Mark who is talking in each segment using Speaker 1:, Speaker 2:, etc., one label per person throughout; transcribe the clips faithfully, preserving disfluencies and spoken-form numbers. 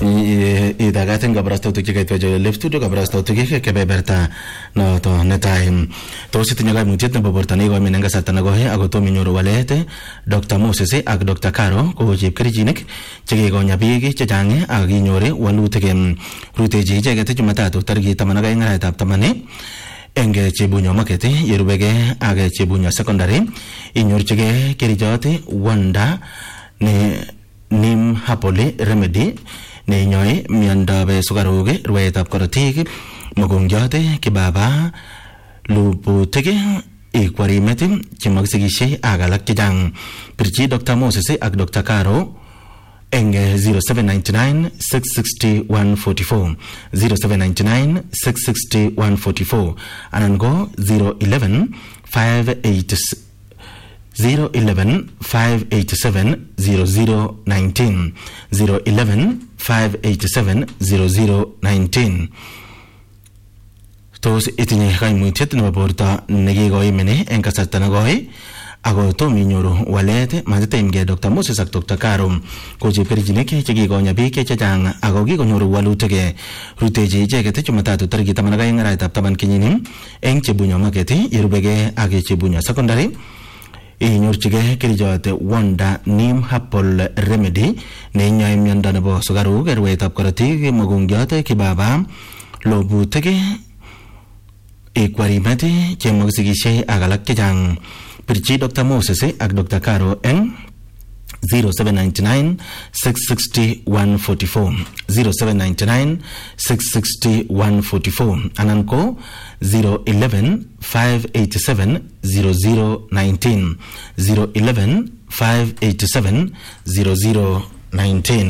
Speaker 1: idagatin kabarastautik chekaitwecho left studio kabarastautik kebeberta noto netai. Tos itinye kaimutiet nebo borto neikoimin eng kasarta nekoi ako tom inyoru walet, Doctor Moses ak Doctor Caro ko chepkerichinik chekikonya biik chechang ak kinyor walutik. Rutechi icheket Jumatatu tarikit taman ak aeng arawetab taman eng Chebunyo Market yerubege ak Chebunyo Secondary. Inyorchigei kerichot Wanda ne Neem Herbal Remedy neinyoi miondab sukaruk, rwaetab korotik, mokongiot, kibaba, lubutik, ikwarimet, chemakisikisie ak alak chechang. Pirchi Doctor Moses ak Doctor Caro eng zero seven nine nine six six zero one four four zero seven nine nine six six zero one four four anan go zero eleven five eight zero eleven five eight seven zero zero nineteen zero eleven five eight seven zero zero nineteen. Tos itinye kaimutiet nebo borto nekikoimin eng kasarta nekoi ako tom inyoru walet, matitaimgei Doctor Moses ak Doctor Caro ko chepkerichinik chekikonya biik chechang ako kikonyoru walutik. Rutechi icheket Jumatatu tarikit taman ak aeng arawetab taman kenyini eng Chebunyo Market yerubegei ak Chebunyo Secondary. Inyorchigei kerichot Wanda Neem Herbal Remedy neinyoi miondo nebo sukaruk, rwaetab korotik, mokongiot, kibaba, lobutik, ikwarimet, chemakisikisie ak alak chechang. Pirchi Doctor Moses ak Doctor Caro eng zero seven nine nine six six zero one four four zero seven nine nine six six zero one four four anan ko zero eleven five eight seven zero zero nineteen zero eleven five eight seven zero zero nineteen.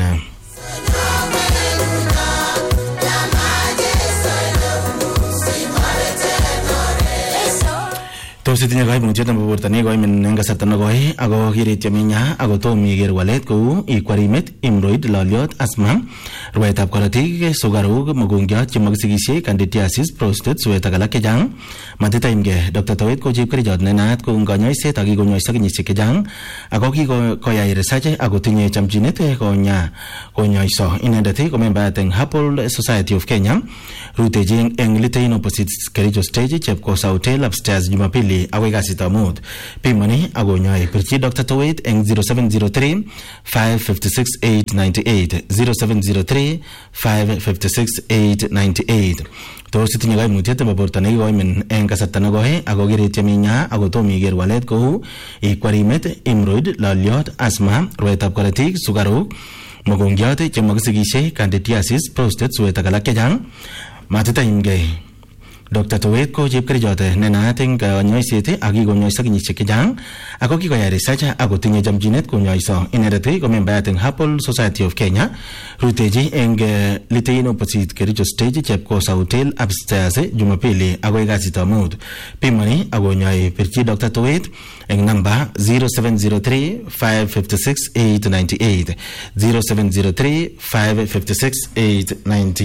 Speaker 1: Tos itinye kaimutiet nebo borto neikoimin eng kasarta nekoi ako kiretyo minya ako tom iker walet kou ikwarimet, hemorrhoid, loliot, asthma, rwaetab korotik, sukaruk, mokongiot, chemakisikisie, candidiasis, prostate, suet ak alak chechang. Matitaimgei Doctor Towet ko chepkerichot nenaat ko kanyoiset ak kikonyoiso kenyisiek chechang ako kikoyai research ako tinye chamchinet konya konyoiso. Inendet ko membayat eng Herbal Society of Kenya. Rutechi eng Litein opposite Kericho Stage, Chepkosa Hotel upstairs Jumapili akoi kasitab mut. Pimani akonyoi. Pirchi Doctor Towet eng zero seven zero three five five six eight nine eight zero seven zero three five five six eight nine eight. Tos itinye kaimutiet nebo borto nekikoimin eng kasarta nekoi ako kiretyo minya ako tom iker walet kou ikwarimet, hemorrhoid, loliot, asthma, rwaetab korotik, sukaruk, mokongiot, chemakisikisie, candidiasis, prostate, suet ak alak chechang. Matitaimgei Doctor Towet ko chepkerichot nenaat eng kanyoiset ak kikonyoiso kenyisiek chechang ako kikoyai research ako tinye chamchinet konyoiso. Inendet ko membayat eng Herbal Society of Kenya. Rutechi eng Litein opposite Kericho Stage, Chepkosa Hotel upstairs Jumapili akoi kasitab mut. Pimani akonyoi. Pirchi Doctor Towet eng namba zero seven zero three five five six eight nine eight zero seven zero three five five six eight nine eight.